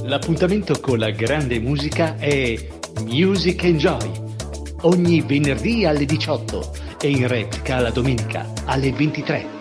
L'appuntamento con la grande musica è Music Enjoy. Ogni venerdì alle 18 e in replica la domenica alle 23.